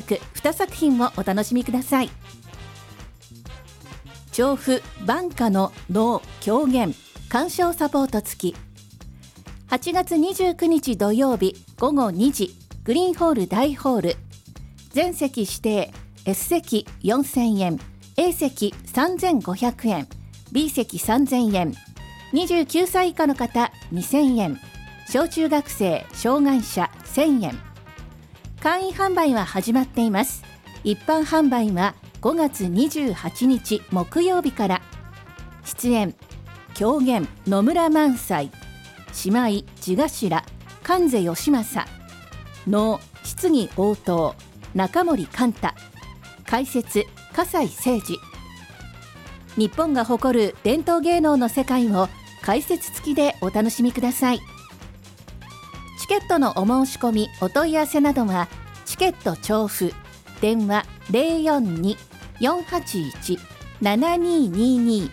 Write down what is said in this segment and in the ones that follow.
く2作品をお楽しみください。調布晩夏の能狂言鑑賞サポート付き。8月29日土曜日午後2時、グリーンホール大ホール。全席指定、S 席4000円、A 席3500円、B 席3000円、29歳以下の方2000円、小中学生障害者1000円。会員販売は始まっています。一般販売は5月28日木曜日から。出演狂言野村萬斎、姉妹地頭関瀬義正、能質疑応答中森寛太、解説笠井誠二。日本が誇る伝統芸能の世界を解説付きでお楽しみください。チケットのお申し込みお問い合わせなどはチケット調布、電話 042-481-7222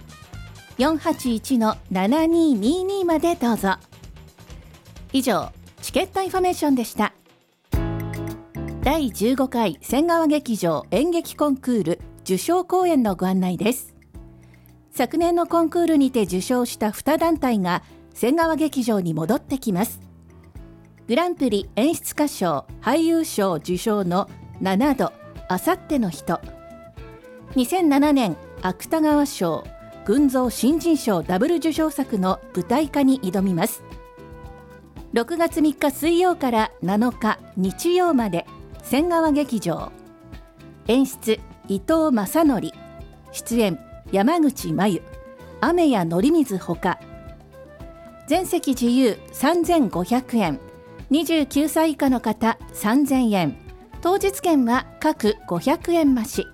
481-7222 までどうぞ。以上、チケットインフォメーションでした。第15回仙川劇場演劇コンクール受賞公演のご案内です。昨年のコンクールにて受賞した2団体が仙川劇場に戻ってきます。グランプリ演出家賞俳優賞受賞の7度あさっての人、2007年芥川賞群像新人賞ダブル受賞作の舞台化に挑みます。6月3日水曜から7日日曜まで仙川劇場。演出伊藤正則、出演山口真由、雨谷則水ほか。全席自由3500円、29歳以下の方3000円、当日券は各500円増し。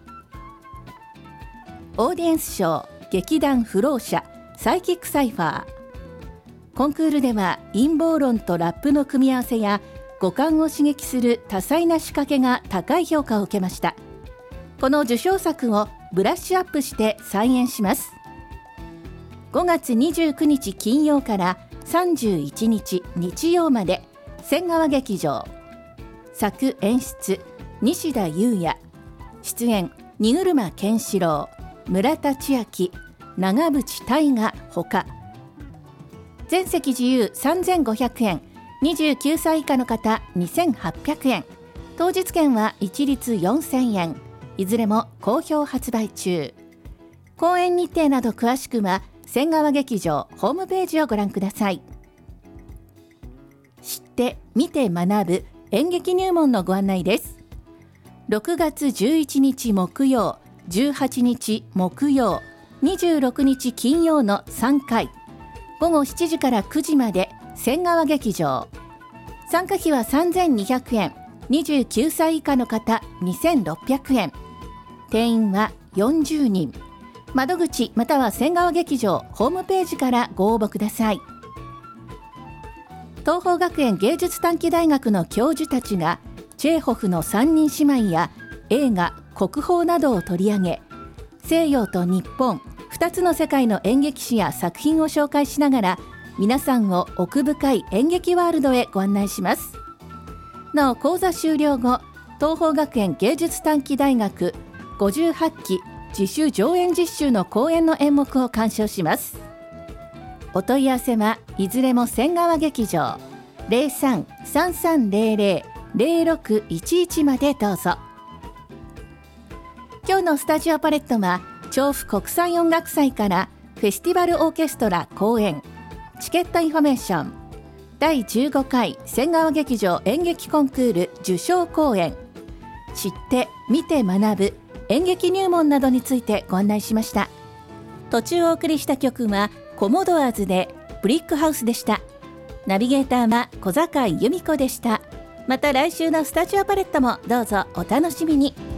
オーディエンス賞劇団フロー社サイキックサイファー。コンクールでは陰謀論とラップの組み合わせや五感を刺激する多彩な仕掛けが高い評価を受けました。この受賞作をブラッシュアップして再演します。5月29日金曜から31日日曜まで仙川劇場。作演出西田裕也、出演荷車健志郎、村田千秋、長渕大我ほか。全席自由3500円、29歳以下の方2800円、当日券は一律4000円、いずれも好評発売中。公演日程など詳しくは仙川劇場ホームページをご覧ください。知って見て学ぶ演劇入門のご案内です。6月11日木曜、18日木曜、26日金曜の3回、午後7時から9時まで仙川劇場。参加費は3200円、29歳以下の方2600円、定員は40人。窓口または仙川劇場ホームページからご応募ください。東邦学園芸術短期大学の教授たちがチェーホフの三人姉妹や映画、国宝などを取り上げ、西洋と日本2つの世界の演劇史や作品を紹介しながら皆さんを奥深い演劇ワールドへご案内します。なお講座終了後、東邦学園芸術短期大学58期自主上演実習の公演の演目を鑑賞します。お問い合わせはいずれも仙川劇場 03-3300-0611 までどうぞ。今日のスタジオパレットは調布国際音楽祭からフェスティバルオーケストラ公演チケットインフォメーション第15回仙川劇場演劇コンクール受賞公演、知って見て学ぶ演劇入門などについてご案内しました。途中お送りした曲はコモドアーズでブリックハウスでした。ナビゲーターは小坂井由美子でした。また来週のスタジオパレットもどうぞお楽しみに。